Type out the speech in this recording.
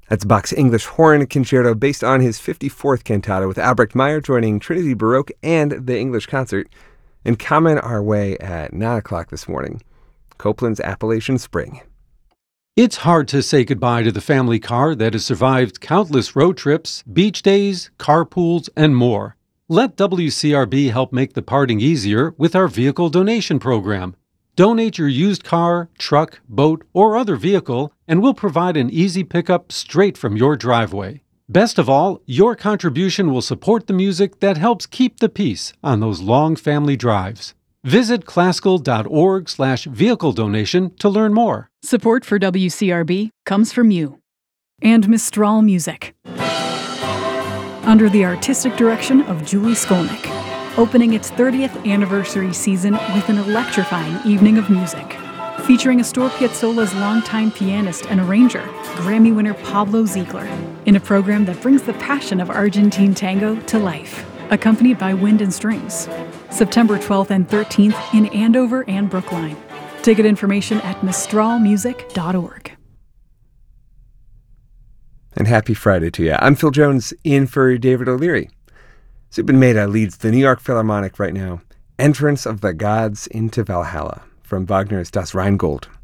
That's Bach's English Horn Concerto based on his 54th cantata, with Albrecht Meyer joining Trinity Baroque and the English Concert. And coming our way at 9 o'clock this morning, Copeland's Appalachian Spring. It's hard to say goodbye to the family car that has survived countless road trips, beach days, carpools, and more. Let WCRB help make the parting easier with our vehicle donation program. Donate your used car, truck, boat, or other vehicle, and we'll provide an easy pickup straight from your driveway. Best of all, your contribution will support the music that helps keep the peace on those long family drives. Visit classical.org/vehicle donation to learn more. Support for WCRB comes from you and Mistral Music, under the artistic direction of Julie Skolnick, opening its 30th anniversary season with an electrifying evening of music, featuring Astor Piazzolla's longtime pianist and arranger, Grammy winner Pablo Ziegler, in a program that brings the passion of Argentine tango to life, accompanied by wind and strings. September 12th and 13th in Andover and Brookline. Ticket information at mistralmusic.org. And happy Friday to you. I'm Phil Jones, in for David O'Leary. Zubin Mehta leads the New York Philharmonic right now. Entrance of the Gods into Valhalla, from Wagner's Das Rheingold.